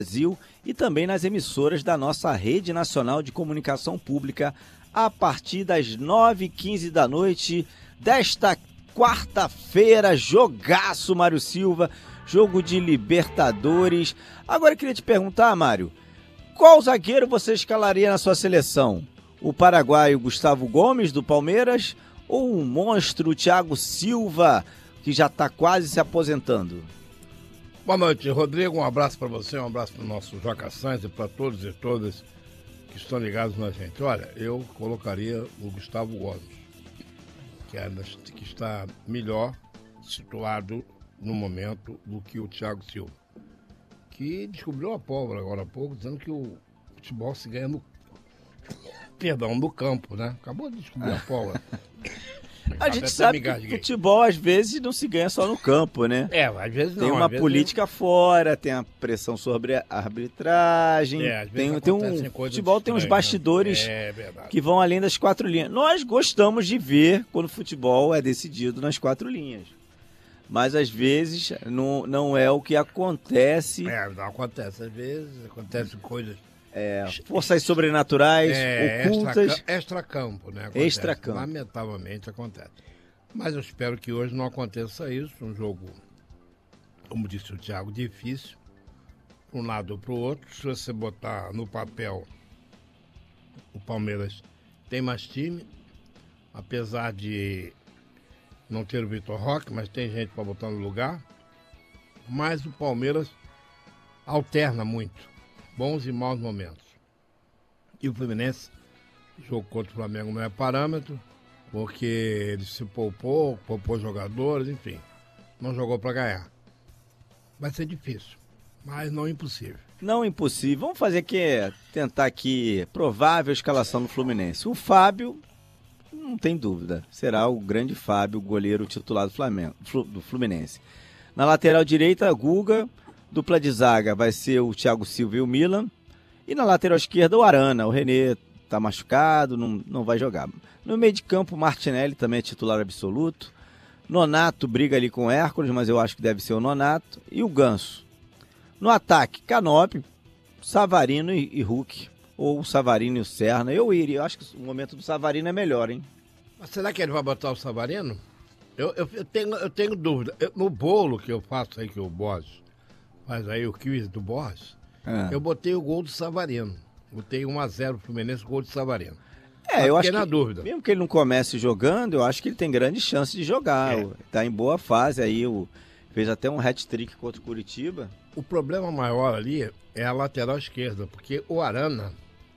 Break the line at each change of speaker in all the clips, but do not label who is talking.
Brasil e também nas emissoras da nossa Rede Nacional de Comunicação Pública a partir das 9h15 da noite desta quarta-feira. Jogaço, Mário Silva, jogo de Libertadores. Agora eu queria te perguntar, Mário, qual zagueiro você escalaria na sua seleção? O paraguaio Gustavo Gomes, do Palmeiras, ou o monstro Thiago Silva, que já está quase se aposentando?
Boa noite, Rodrigo. Um abraço para você, um abraço para o nosso Joca Sainz e para todos e todas que estão ligados na gente. Olha, eu colocaria o Gustavo Gomes, que está melhor situado no momento do que o Thiago Silva, que descobriu a pólvora agora há pouco, dizendo que o futebol se ganha no campo, né? Acabou de descobrir a pólvora.
A gente sabe que futebol às vezes não se ganha só no campo, né?
Às vezes não.
Tem uma política fora, tem a pressão sobre a arbitragem, futebol tem uns bastidores que vão além das quatro linhas. Nós gostamos de ver quando o futebol é decidido nas quatro linhas. Mas às vezes não é o que acontece.
Não acontece. Às vezes acontecem coisas...
forças sobrenaturais, ocultas.
Extracampo, né?
Extracampo.
Lamentavelmente acontece. Mas eu espero que hoje não aconteça isso. Um jogo, como disse o Thiago, difícil. Para um lado ou para o outro. Se você botar no papel, o Palmeiras tem mais time. Apesar de não ter o Vitor Roque, mas tem gente para botar no lugar. Mas o Palmeiras alterna muito. Bons e maus momentos. E o Fluminense, o jogo contra o Flamengo não é parâmetro, porque ele se poupou jogadores, enfim, não jogou para ganhar. Vai ser difícil, mas não impossível.
Não impossível. Vamos tentar aqui provável escalação do Fluminense. O Fábio, não tem dúvida, será o grande Fábio, o goleiro titular do Fluminense. Na lateral direita, Guga. Dupla de zaga vai ser o Thiago Silva e o Milan. E na lateral esquerda o Arana. O René está machucado, não vai jogar. No meio de campo o Martinelli também é titular absoluto. Nonato briga ali com o Hércules, mas eu acho que deve ser o Nonato. E o Ganso. No ataque, Canóbio, Savarino e Hulk. Ou o Savarino e o Serna. Eu acho que o momento do Savarino é melhor, hein?
Mas será que ele vai botar o Savarino? Eu tenho dúvida. No bolo que eu faço aí, que o Borges faz aí, o quiz do Borges, eu botei o gol do Savarino. Botei 1-0 pro Fluminense, gol do Savarino.
Eu acho que,
na dúvida.
Mesmo que ele não comece jogando, eu acho que ele tem grande chance de jogar. Tá em boa fase aí, fez até um hat-trick contra o Curitiba.
O problema maior ali é a lateral esquerda, porque o Arana,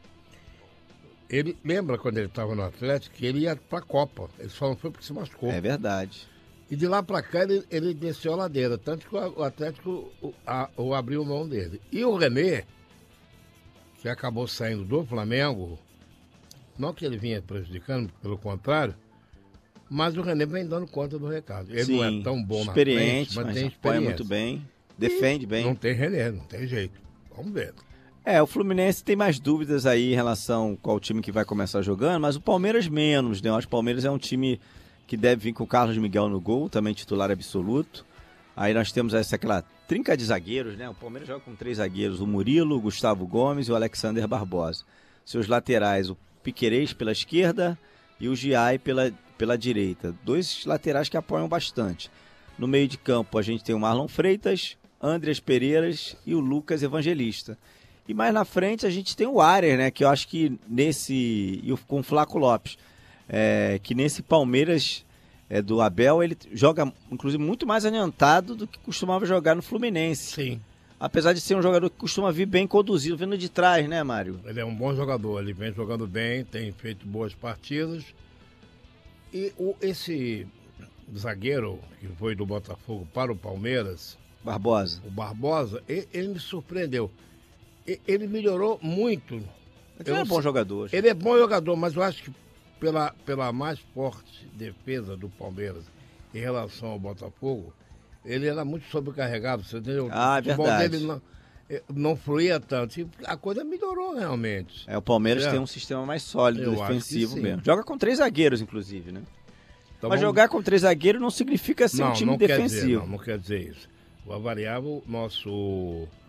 ele lembra quando ele estava no Atlético que ele ia pra Copa, ele só não foi porque se machucou.
É verdade.
E de lá pra cá ele desceu a ladeira, tanto que o Atlético abriu mão dele. E o René, que acabou saindo do Flamengo, não que ele vinha prejudicando, pelo contrário, mas o René vem dando conta do recado. Ele não é tão bom na frente, mas tem experiência.
Apoia muito bem, defende bem.
Não tem René, não tem jeito. Vamos ver.
O Fluminense tem mais dúvidas aí em relação a qual time que vai começar jogando, mas o Palmeiras menos, né? Eu acho que o Palmeiras é um time que deve vir com o Carlos Miguel no gol, também titular absoluto. Aí nós temos aquela trinca de zagueiros, né? O Palmeiras joga com 3 zagueiros, o Murilo, o Gustavo Gomes e o Alexander Barbosa. Seus laterais, o Piquerez pela esquerda e o Giai pela direita. 2 laterais que apoiam bastante. No meio de campo a gente tem o Marlon Freitas, Andreas Pereiras e o Lucas Evangelista. E mais na frente a gente tem o Arias, né? Que eu acho que com o Flaco Lopes. Que nesse Palmeiras do Abel, ele joga, inclusive, muito mais adiantado do que costumava jogar no Fluminense.
Sim.
Apesar de ser um jogador que costuma vir bem conduzido, vindo de trás, né, Mário?
Ele é um bom jogador, ele vem jogando bem, tem feito boas partidas. E esse zagueiro que foi do Botafogo para o Palmeiras,
Barbosa.
O Barbosa, ele me surpreendeu. Ele melhorou muito.
Ele é bom jogador.
Ele é bom jogador, mas eu acho que pela mais forte defesa do Palmeiras em relação ao Botafogo, ele era muito sobrecarregado, você entendeu?
É verdade.
Dele não fluía tanto. E a coisa melhorou realmente.
O Palmeiras tem um sistema mais sólido, defensivo mesmo. Joga com 3 zagueiros, inclusive, né? Então, mas jogar com 3 zagueiros não significa ser um time defensivo.
Não quer dizer isso. Vai variar o nosso